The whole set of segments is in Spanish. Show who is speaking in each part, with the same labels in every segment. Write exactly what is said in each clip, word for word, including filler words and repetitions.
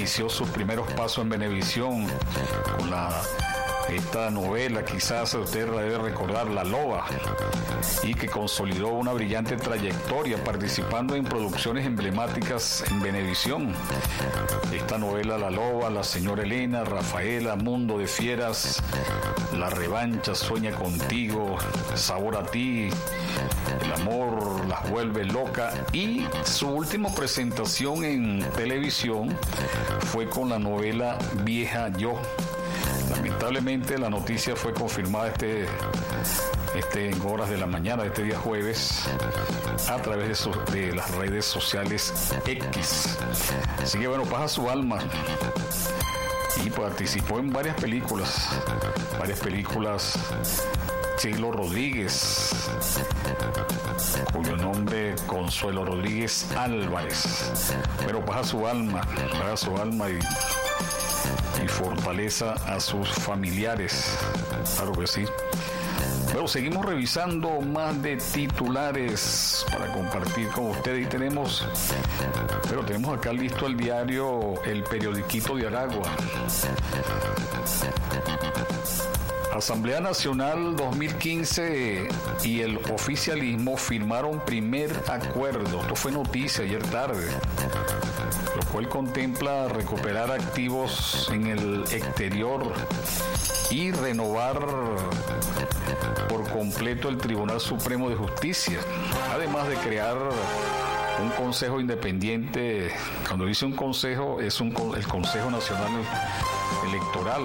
Speaker 1: inició sus primeros pasos en Venevisión con la esta novela, quizás usted la debe recordar, La Loba, y que consolidó una brillante trayectoria participando en producciones emblemáticas en Venevisión. Esta novela, La Loba, La Señora Elena, Rafaela, Mundo de Fieras, La Revancha, Sueña Contigo, Sabor a Ti, El Amor las vuelve loca, y su última presentación en televisión fue con la novela Vieja Yo. Lamentablemente la noticia fue confirmada este, este en horas de la mañana de este día jueves a través de, su, de las redes sociales X. Así que bueno, paz a su alma. Y participó en varias películas, varias películas. Chelo Rodríguez, cuyo nombre Consuelo Rodríguez Álvarez. Pero paz a su alma, paz a su alma y y fortaleza a sus familiares, claro que sí. Pero seguimos revisando más de titulares para compartir con ustedes y tenemos, pero tenemos acá listo el diario El Periodiquito de Aragua. Asamblea Nacional dos mil quince y el oficialismo firmaron primer acuerdo. Esto fue noticia ayer tarde, lo cual contempla recuperar activos en el exterior y renovar por completo el Tribunal Supremo de Justicia, además de crear un consejo independiente. Cuando dice un consejo, es un, el Consejo Nacional Electoral,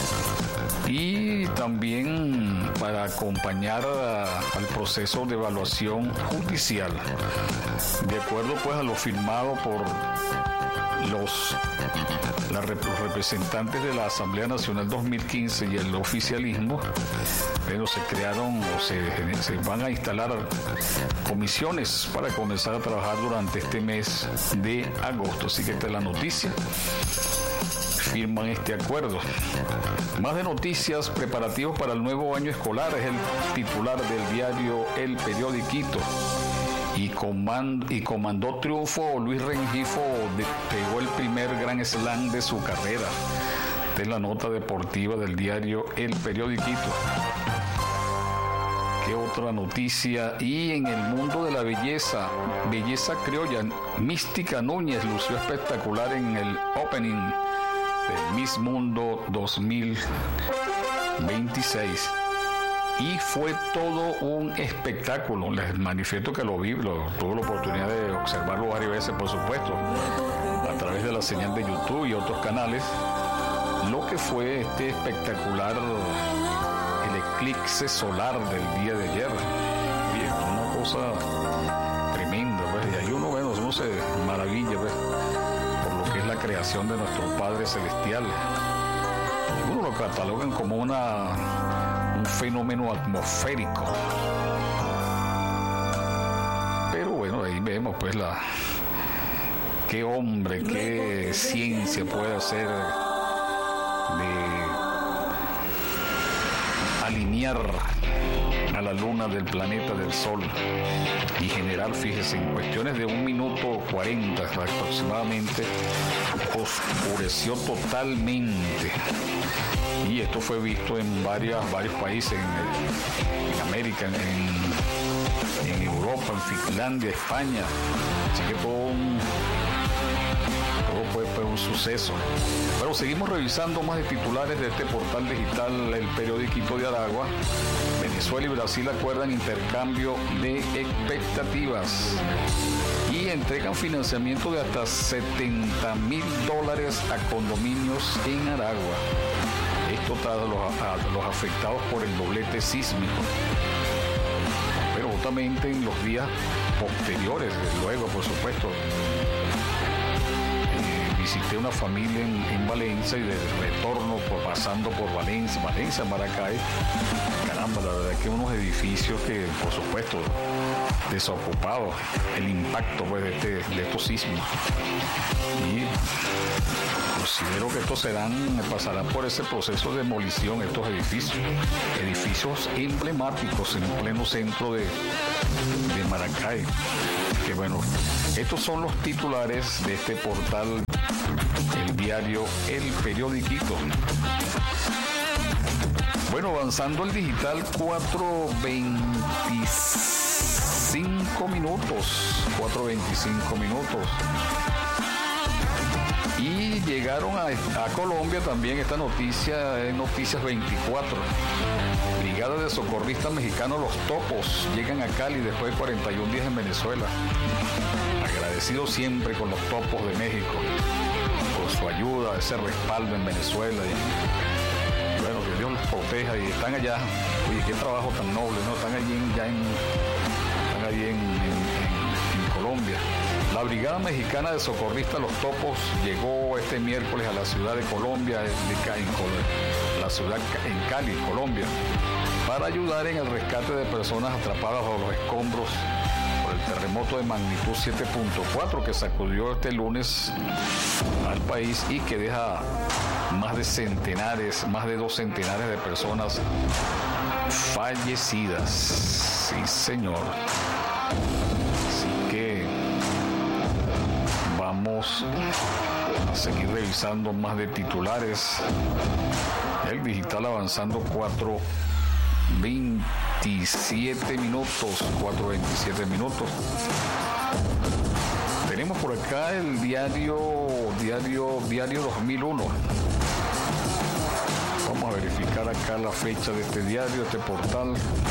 Speaker 1: y también para acompañar a, al proceso de evaluación judicial. De acuerdo pues a lo firmado por los, la, los representantes de la Asamblea Nacional dos mil quince y el oficialismo, pero se crearon o se, se van a instalar comisiones para comenzar a trabajar durante este mes de agosto. Así que esta es la noticia. Firman este acuerdo. Más de noticias, preparativos para el nuevo año escolar, es el titular del diario El Periodiquito. Y, comand, y comandó triunfo Luis Rengifo, de, pegó el primer gran slam de su carrera. Esta es la nota deportiva del diario El Periodiquito. ¿Qué otra noticia? Y en el mundo de la belleza, belleza criolla, Mística Núñez lució espectacular en el opening del Miss Mundo dos mil veintiséis. Y fue todo un espectáculo. Les manifiesto que lo vi, lo, tuve la oportunidad de observarlo varias veces, por supuesto, a través de la señal de YouTube y otros canales. Lo que fue este espectacular, el eclipse solar del día de ayer. Bien, una cosa tremenda, pues. Y ahí uno, bueno, uno se maravilla, pues, por lo que es la creación de nuestro Padre Celestial. Uno lo catalogan como una, un fenómeno atmosférico. Pero bueno, ahí vemos pues la qué hombre, qué ciencia puede hacer de alinear a la luna del planeta del Sol y generar, fíjese, en cuestiones de un minuto cuarenta aproximadamente, oscureció totalmente. Y esto fue visto en varias, varios países, en, el, en América, en, en Europa, en Finlandia, España. Así que todo un, todo fue, fue un suceso. Pero seguimos revisando más de titulares de este portal digital, El Periodiquito de Aragua. Venezuela y Brasil acuerdan intercambio de expectativas y entregan financiamiento de hasta setenta mil dólares a condominios en Aragua. Esto tras los, a los afectados por el doblete sísmico. Pero justamente en los días posteriores, luego, por supuesto, eh, visité una familia en, en Valencia y de retorno, por, pasando por Valencia, Valencia, Maracay. Caramba, la verdad que unos edificios que, por supuesto, desocupados, el impacto pues, de, este, de estos sismos. Y considero que estos serán, pasarán por ese proceso de demolición, estos edificios, edificios emblemáticos en pleno centro de, de Maracay. Que bueno, estos son los titulares de este portal el diario El Periodiquito. Bueno, avanzando el digital, cuatro veinticinco minutos, cuatro veinticinco minutos. Y llegaron a, a Colombia también esta noticia, es Noticias veinticuatro. Brigada de socorristas mexicanos Los Topos llegan a Cali después de cuarenta y un días en Venezuela. Agradecido siempre con los Topos de México por su ayuda, ese respaldo en Venezuela. Y, bueno, que Dios los proteja y están allá. Oye, qué trabajo tan noble, ¿no? Están allí en, ya en, están allí en, en, en, en Colombia. La Brigada Mexicana de Socorristas Los Topos llegó este miércoles a la ciudad de Colombia, en la ciudad en Cali, Colombia, para ayudar en el rescate de personas atrapadas bajo los escombros por el terremoto de magnitud siete punto cuatro que sacudió este lunes al país y que deja más de centenares, más de dos centenares de personas fallecidas. Sí, señor. Así que vamos a seguir revisando más de titulares. El digital avanzando cuatro veintisiete minutos, cuatro veintisiete minutos. Tenemos por acá el diario, diario, diario dos mil uno. Vamos a verificar acá la fecha de este diario, este portal.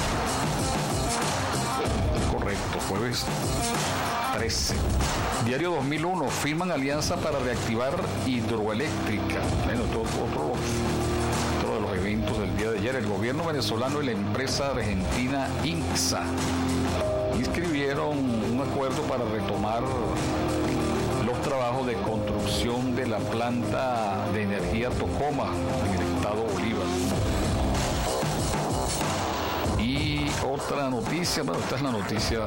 Speaker 1: Correcto, jueves trece. Diario dos mil uno, firman alianza para reactivar hidroeléctrica. Bueno, todo, otro, otro de los eventos del día de ayer. El gobierno venezolano y la empresa argentina INCSA inscribieron un acuerdo para retomar los trabajos de construcción de la planta de energía Tocoma en el estado Bolívar. Y otra noticia, bueno, esta es la noticia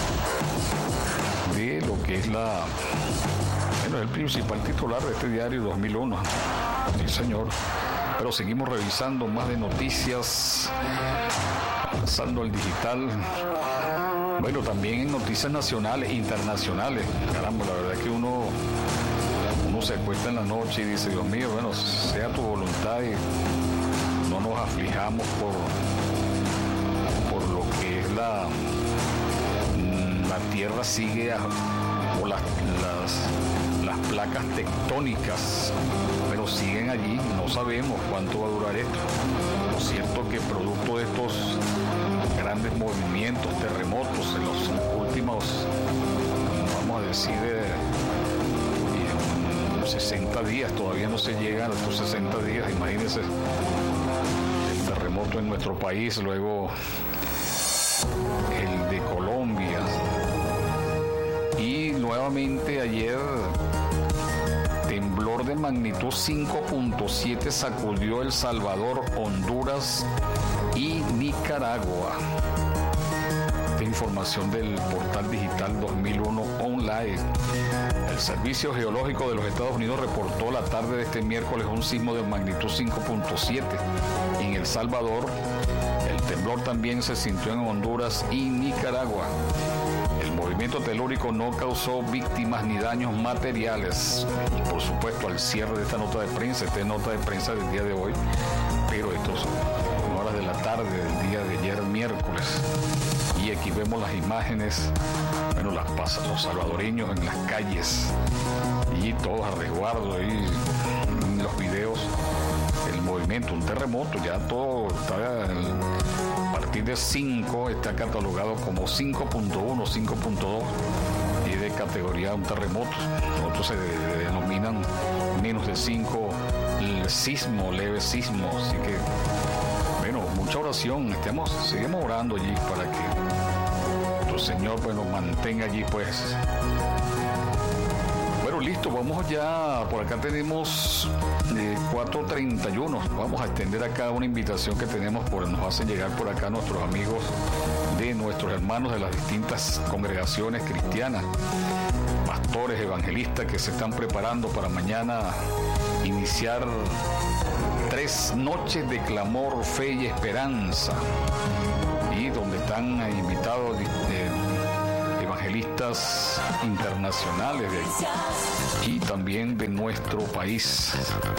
Speaker 1: de lo que es la, bueno, el principal titular de este diario dos mil uno. Sí, señor. Pero seguimos revisando más de noticias, pasando al digital. Bueno, también en noticias nacionales, internacionales. Caramba, la verdad es que uno, uno se acuesta en la noche y dice, Dios mío, bueno, sea tu voluntad y no nos aflijamos por, por lo que es la, la tierra sigue a, o las, las, las placas tectónicas, pero siguen allí, no sabemos cuánto va a durar esto. Lo cierto es que producto de estos grandes movimientos, terremotos en los últimos, vamos a decir, eh, sesenta días, todavía no se llegan a estos sesenta días, imagínense el terremoto en nuestro país, luego el de Colombia y nuevamente ayer temblor de magnitud cinco punto siete sacudió El Salvador, Honduras y Nicaragua. Esta información del portal digital dos mil uno Online. El Servicio Geológico de los Estados Unidos reportó la tarde de este miércoles un sismo de magnitud cinco punto siete en El Salvador. El temblor también se sintió en Honduras y Nicaragua. El movimiento telúrico no causó víctimas ni daños materiales. Y por supuesto, al cierre de esta nota de prensa, esta es nota de prensa del día de hoy, pero estos son horas de la tarde del día de ayer miércoles. Y aquí vemos las imágenes, bueno, las pasan los salvadoreños en las calles y todos a resguardo y en los videos el movimiento, un terremoto, ya todo está, a partir de cinco está catalogado como cinco punto uno, cinco punto dos y de categoría un terremoto. Otros se denominan menos de cinco, el sismo, leve sismo, así que bueno, mucha oración, estemos, seguimos orando allí para que nuestro Señor pues, nos mantenga allí pues. Bueno, listo, vamos ya, por acá tenemos eh, cuatro treinta y uno, vamos a extender acá una invitación que tenemos, por, nos hacen llegar por acá nuestros amigos de nuestros hermanos de las distintas congregaciones cristianas, pastores, evangelistas que se están preparando para mañana iniciar tres noches de clamor, fe y esperanza, y donde están invitados eh, evangelistas visitas internacionales de, y también de nuestro país.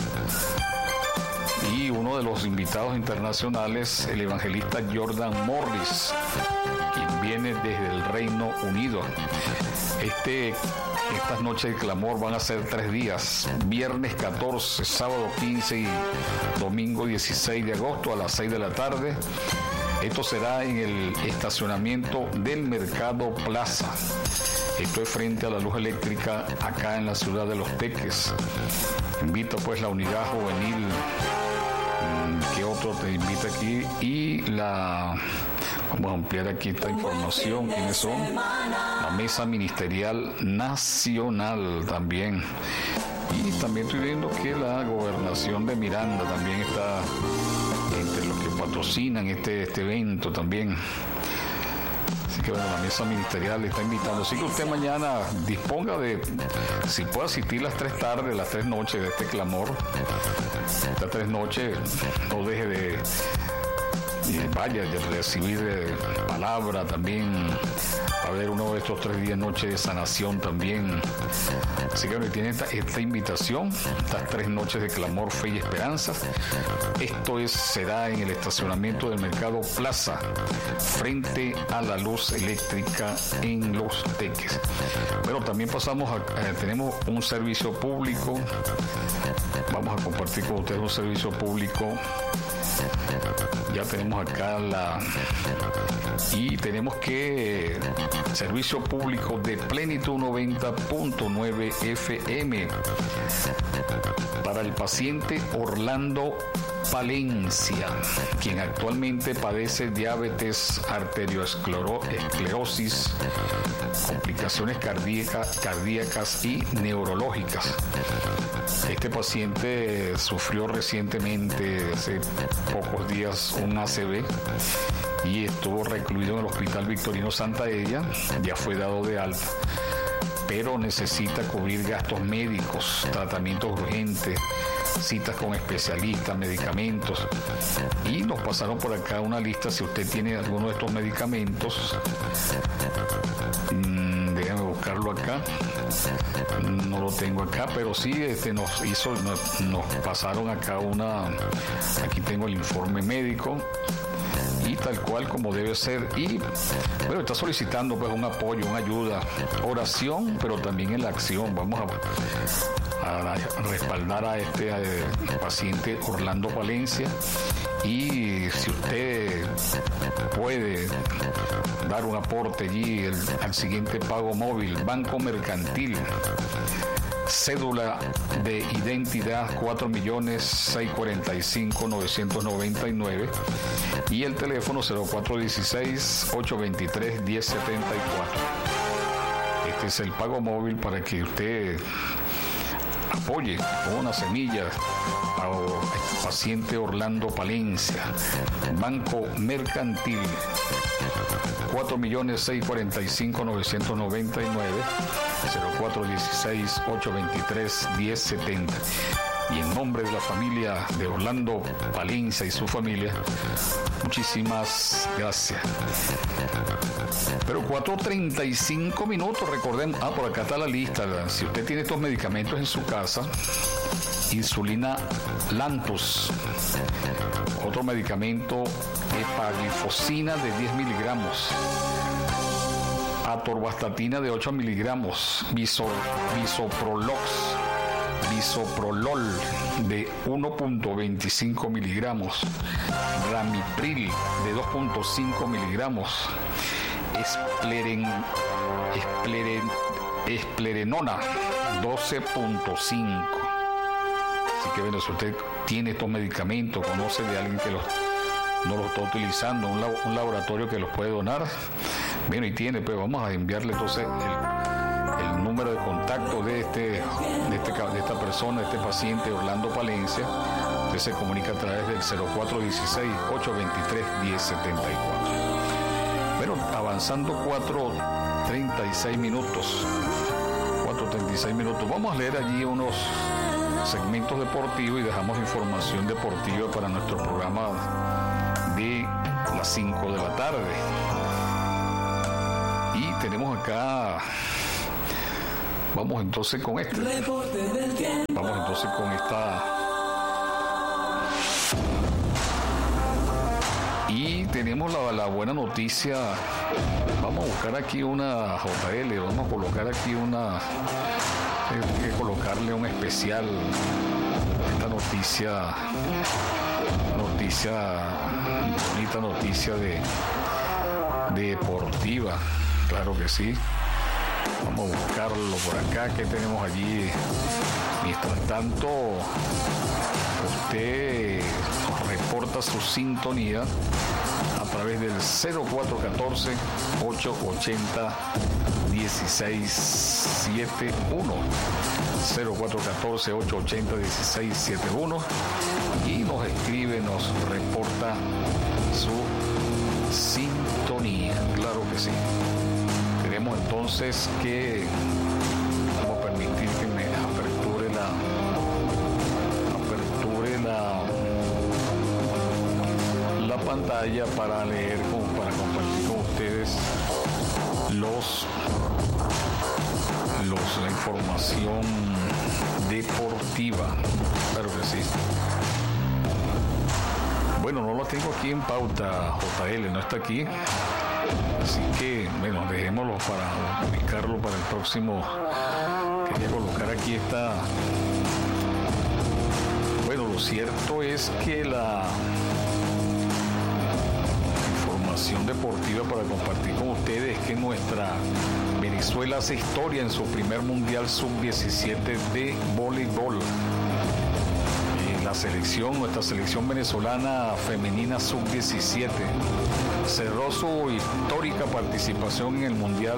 Speaker 1: Y uno de los invitados internacionales, el evangelista Jordan Morris, quien viene desde el Reino Unido. Este, estas noches de clamor van a ser tres días, viernes catorce, sábado quince y domingo dieciséis de agosto a las seis de la tarde. Esto será en el estacionamiento del Mercado Plaza. Esto es frente a la luz eléctrica acá en la ciudad de Los Teques. Invito pues la unidad juvenil, que otro te invita aquí, y la... Vamos a ampliar aquí esta información, quiénes son. La Mesa Ministerial Nacional también. Y también estoy viendo que la Gobernación de Miranda también está entre los que patrocinan este, este evento también. Así que bueno, la Mesa Ministerial le está invitando. Así que usted mañana disponga de, si puede asistir las tres tardes, las tres noches de este clamor. Estas tres noches, no deje de... Y vaya, de recibir eh, palabra también. Va a haber uno de estos tres días, noche de sanación también. Así que bueno, tiene esta, esta invitación, estas tres noches de clamor, fe y esperanza. Esto es, será en el estacionamiento del Mercado Plaza, frente a la luz eléctrica en Los Teques. Bueno, también pasamos a, eh, tenemos un servicio público. Vamos a compartir con ustedes un servicio público. Ya tenemos acá la... Y tenemos que... Servicio público de Plenitud noventa punto nueve F M para el paciente Orlando Palencia, quien actualmente padece diabetes, arteriosclerosis, complicaciones cardíacas, cardíacas y neurológicas. Este paciente sufrió recientemente, hace pocos días, un A C V y estuvo recluido en el Hospital Victorino Santa Ella. Ya fue dado de alta, pero necesita cubrir gastos médicos, tratamientos urgentes, citas con especialistas, medicamentos. Y nos pasaron por acá una lista. Si usted tiene alguno de estos medicamentos, mmm, déjame buscarlo acá. No lo tengo acá, pero sí este nos hizo, nos, nos pasaron acá una. Aquí tengo el informe médico. Y tal cual como debe ser. Y bueno, está solicitando pues un apoyo, una ayuda, oración, pero también en la acción. Vamos a, a respaldar a este eh, paciente Orlando Palencia. Y si usted puede dar un aporte allí el, al siguiente pago móvil, Banco Mercantil, cédula de identidad cuatro millones seiscientos cuarenta y cinco mil novecientos noventa y nueve y el teléfono cero cuatro uno seis, ocho dos tres, uno cero siete cuatro. Este es el pago móvil para que usted apoye con una semilla al paciente Orlando Palencia. Banco Mercantil, cuatro millones seiscientos cuarenta y cinco mil novecientos noventa y nueve, cero cuatro uno seis, ocho dos tres, uno cero siete cero. Y en nombre de la familia de Orlando Palencia y su familia, muchísimas gracias. Pero cuatro treinta y cinco minutos, recordemos, ah, por acá está la lista, ¿verdad? Si usted tiene estos medicamentos en su casa, insulina Lantus, otro medicamento, epaglifosina de diez miligramos, atorvastatina de ocho miligramos, Bisor, bisoprolox, bisoprolol de uno punto veinticinco miligramos, ramipril de dos punto cinco miligramos, espleren, espleren, esplerenona doce punto cinco. Así que bueno, si usted tiene estos medicamentos, conoce de alguien que los, no los está utilizando, un, lab, un laboratorio que los puede donar, bueno, y tiene, pues vamos a enviarle entonces el, el número de contacto de, este, de, este, de esta persona, de este paciente Orlando Palencia. Usted se comunica a través del cero cuatro uno seis, ocho dos tres, uno cero siete cuatro. Bueno, avanzando cuatro treinta y seis minutos. cuatro treinta y seis minutos. Vamos a leer allí unos segmentos deportivos y dejamos información deportiva para nuestro programa de las cinco de la tarde. Y tenemos acá. Vamos entonces con este. Vamos entonces con esta. Y tenemos la, la buena noticia. Vamos a buscar aquí una J L. Vamos a colocar aquí una. Hay que colocarle un especial. Esta noticia. Noticia. Bonita noticia de. de deportiva. Claro que sí. Vamos a buscarlo por acá. ¿Qué tenemos allí? Mientras tanto, usted nos reporta su sintonía a través del cero cuatro uno cuatro, ocho ocho cero, uno seis siete uno. cero cuatro uno cuatro, ocho ocho cero, uno seis siete uno. Y nos escribe, nos reporta su sintonía. Claro que sí. Queremos entonces que vamos a permitir que me aperture la aperture la la pantalla para leer, para compartir con ustedes los los la información deportiva. Claro que sí. Bueno, no lo tengo aquí en pauta, J L, no está aquí. Así que, bueno, dejémoslo para ubicarlo para el próximo. Quería colocar aquí esta. Bueno, lo cierto es que la información deportiva para compartir con ustedes es que nuestra Venezuela hace historia en su primer Mundial sub diecisiete de voleibol. La selección, nuestra selección venezolana femenina sub diecisiete cerró su histórica participación en el Mundial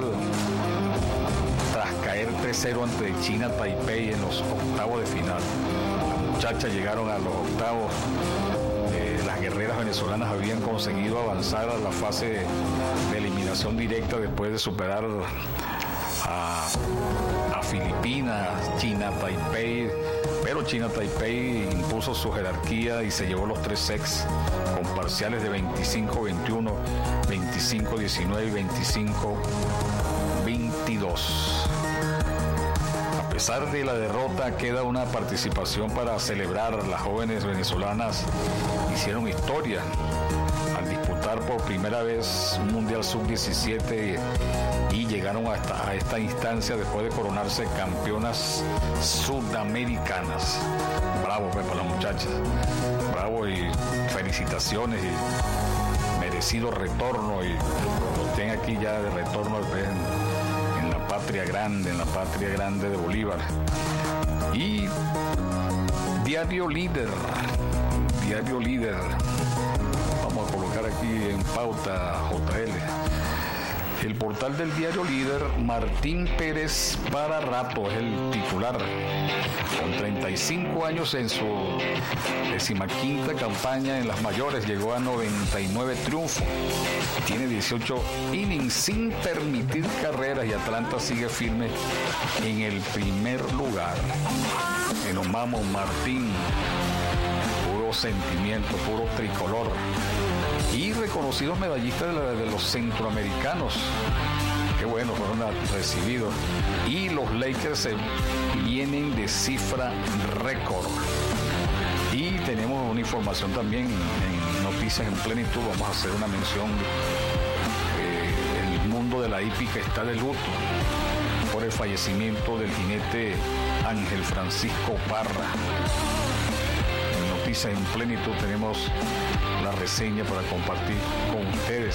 Speaker 1: tras caer tres cero ante China Taipei en los octavos de final. Las muchachas llegaron a los octavos. Eh, las guerreras venezolanas habían conseguido avanzar a la fase de eliminación directa después de superar a, a Filipinas, China Taipei. Pero China Taipei impuso su jerarquía y se llevó los tres sets con parciales de veinticinco veintiuno, veinticinco diecinueve y veinticinco veintidós. A pesar de la derrota, queda una participación para celebrar. Las jóvenes venezolanas hicieron historia al disputar por primera vez un Mundial sub diecisiete y llegaron hasta a esta instancia después de coronarse campeonas sudamericanas. Bravo, pues, para las muchachas. Bravo y felicitaciones y merecido retorno. Y lo estén aquí ya de retorno pues, en, en la patria grande, en la patria grande de Bolívar. Y Diario Líder. Diario Líder. Vamos a colocar aquí en pauta J L. El portal del Diario Líder, Martín Pérez para rato es el titular. Con treinta y cinco años en su decimaquinta campaña en las mayores, llegó a noventa y nueve triunfos. Tiene dieciocho innings sin permitir carreras y Atlanta sigue firme en el primer lugar. Que nos vamos, Martín. Puro sentimiento, puro tricolor. Y reconocidos medallistas de, la, de los centroamericanos. Qué bueno, fueron recibidos. Y los Lakers se vienen de cifra récord. Y tenemos una información también en Noticias en Plenitud. Vamos a hacer una mención. Eh, el mundo de la hípica está de luto por el fallecimiento del jinete Ángel Francisco Parra. En Plenitud tenemos la reseña para compartir con ustedes.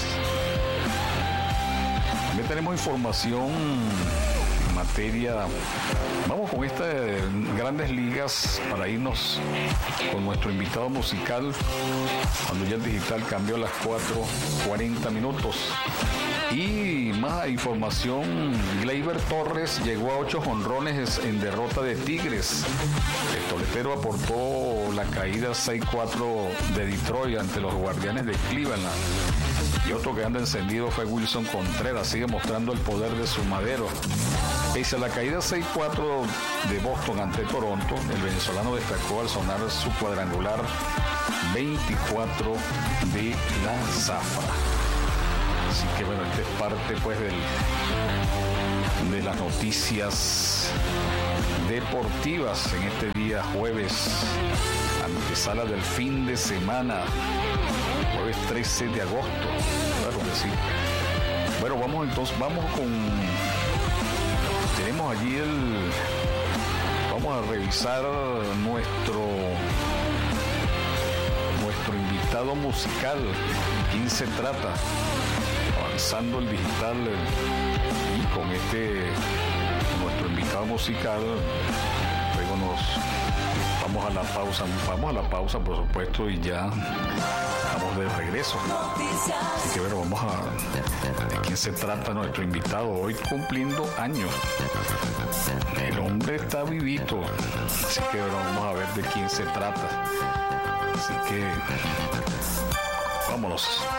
Speaker 1: También tenemos información en materia. Vamos con esta de Grandes Ligas para irnos con nuestro invitado musical cuando ya el digital cambió a las cuatro cuarenta minutos. Y más información, Gleyber Torres llegó a ocho jonrones en derrota de Tigres. El toletero aportó la caída seis cuatro de Detroit ante los Guardianes de Cleveland. Y otro que anda encendido fue Wilson Contreras, sigue mostrando el poder de su madero. Pese a la caída seis cuatro de Boston ante Toronto, el venezolano destacó al sonar su cuadrangular veinticuatro de la zafra. Así que bueno, esta es parte pues del, de las noticias deportivas en este día jueves, antesala del fin de semana, jueves trece de agosto, claro que sí. Bueno, vamos entonces, vamos con, tenemos allí el, vamos a revisar nuestro, nuestro invitado musical, de quién se trata, avanzando el digital, y con este, nuestro invitado musical, luego nos vamos a la pausa, vamos a la pausa por supuesto, y ya estamos de regreso. Así que bueno, vamos a, de quién se trata nuestro invitado, hoy cumpliendo años. El hombre está vivito, así que bueno, vamos a ver de quién se trata. Así que vámonos.